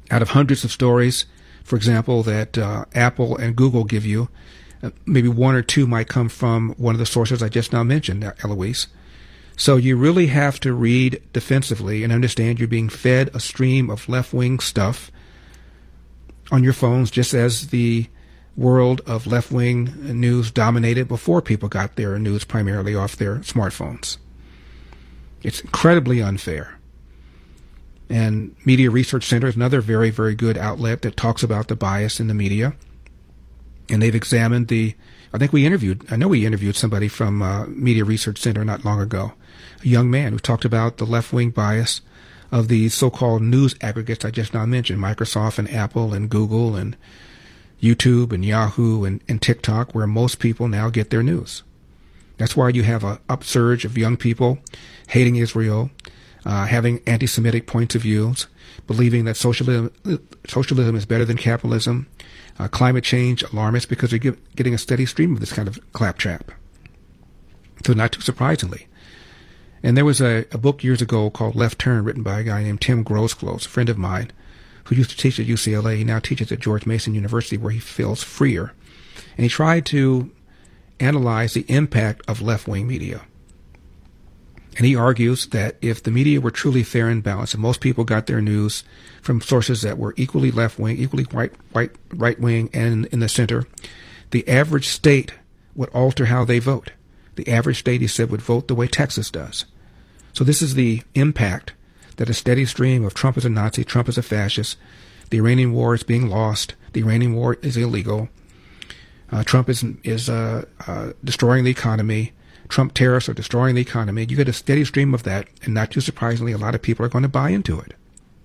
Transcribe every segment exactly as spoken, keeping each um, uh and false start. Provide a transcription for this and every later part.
out of hundreds of stories, for example, that uh, Apple and Google give you, uh, maybe one or two might come from one of the sources I just now mentioned, Eloise. So you really have to read defensively and understand you're being fed a stream of left-wing stuff on your phones, just as the world of left-wing news dominated before people got their news primarily off their smartphones. It's incredibly unfair. And Media Research Center is another very, very good outlet that talks about the bias in the media. And they've examined the, I think we interviewed, I know we interviewed somebody from uh, Media Research Center not long ago, a young man who talked about the left-wing bias of the so-called news aggregates I just now mentioned, Microsoft and Apple and Google and YouTube and Yahoo and, and TikTok, where most people now get their news. That's why you have an upsurge of young people hating Israel, uh, having anti-Semitic points of views, believing that socialism, socialism is better than capitalism, uh, climate change alarmists, because they're get, getting a steady stream of this kind of claptrap. So not too surprisingly. And there was a, a book years ago called Left Turn, written by a guy named Tim Grosclose, a friend of mine, who used to teach at U C L A. He now teaches at George Mason University, where he feels freer. And he tried to analyze the impact of left-wing media. And he argues that if the media were truly fair and balanced, and most people got their news from sources that were equally left-wing, equally white, white, right-wing, and in the center, the average state would alter how they vote. The average state, he said, would vote the way Texas does. So this is the impact that a steady stream of Trump is a Nazi, Trump is a fascist, the Iranian war is being lost, the Iranian war is illegal, uh, Trump is is uh, uh, destroying the economy, Trump tariffs are destroying the economy. You get a steady stream of that, and not too surprisingly, a lot of people are going to buy into it.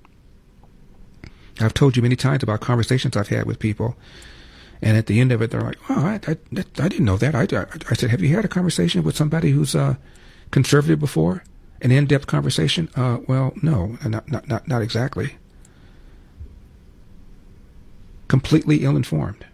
I've told you many times about conversations I've had with people, and at the end of it, they're like, oh, I, I, I didn't know that. I, I, I said, have you had a conversation with somebody who's uh, conservative before? An in-depth conversation? Uh, well, no, not, not, not, not exactly. Completely ill-informed.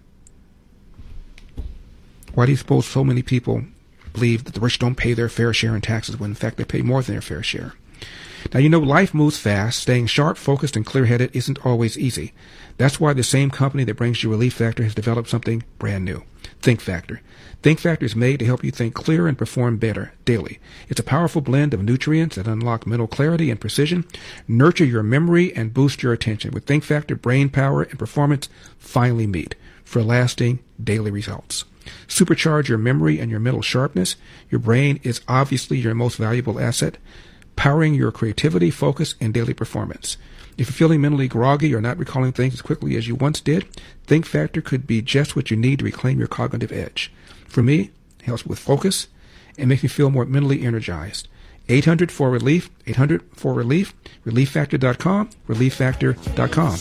Why do you suppose so many people believe that the rich don't pay their fair share in taxes when, in fact, they pay more than their fair share? Now, you know, life moves fast. Staying sharp, focused, and clear-headed isn't always easy. That's why the same company that brings you Relief Factor has developed something brand new, Think Factor. Think Factor is made to help you think clearer and perform better daily. It's a powerful blend of nutrients that unlock mental clarity and precision, nurture your memory, and boost your attention. With Think Factor, brain power and performance finally meet for lasting daily results. Supercharge your memory and your mental sharpness. Your brain is obviously your most valuable asset, powering your creativity, focus, and daily performance. If you're feeling mentally groggy or not recalling things as quickly as you once did, Think Factor could be just what you need to reclaim your cognitive edge. For me, it helps with focus and makes me feel more mentally energized. eight hundred four relief, eight hundred four relief, relief factor dot com, relief factor dot com.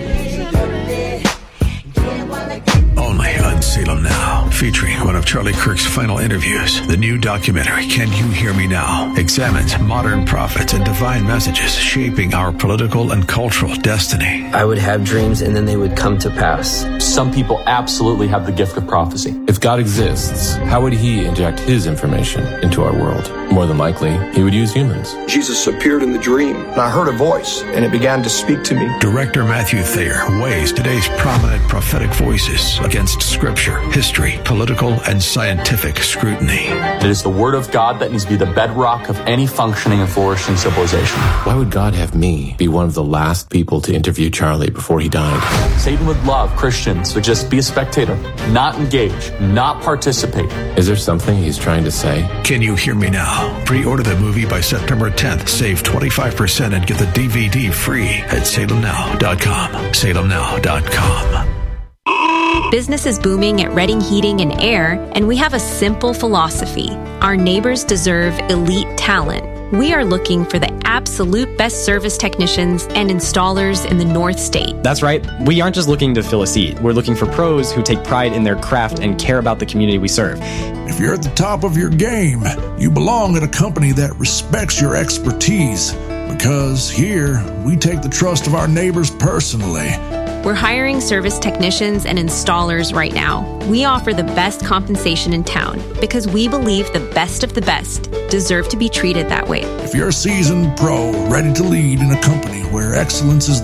Only on Salem Now, featuring one of Charlie Kirk's final interviews. The new documentary, Can You Hear Me Now?, examines modern prophets and divine messages shaping our political and cultural destiny. I would have dreams and then they would come to pass. Some people absolutely have the gift of prophecy. If God exists, how would he inject his information into our world? More than likely, he would use humans. Jesus appeared in the dream, and I heard a voice, and it began to speak to me. Director Matthew Thayer weighs today's prominent prophetic voices against scripture, history, political, and scientific scrutiny. It is the word of God that needs to be the bedrock of any functioning and flourishing civilization. Why would God have me be one of the last people to interview Charlie before he died? Satan would love Christians to just be a spectator, not engage, not participate. Is there something he's trying to say? Can You Hear Me Now? Pre-order the movie by September tenth. Save twenty-five percent and get the D V D free at salem now dot com. salem now dot com. Business is booming at Redding Heating and Air, and we have a simple philosophy. Our neighbors deserve elite talent. We are looking for the absolute best service technicians and installers in the North State. That's right. We aren't just looking to fill a seat. We're looking for pros who take pride in their craft and care about the community we serve. If you're at the top of your game, you belong at a company that respects your expertise, because here we take the trust of our neighbors personally. We're hiring service technicians and installers right now. We offer the best compensation in town because we believe the best of the best deserve to be treated that way. If you're a seasoned pro ready to lead in a company where excellence is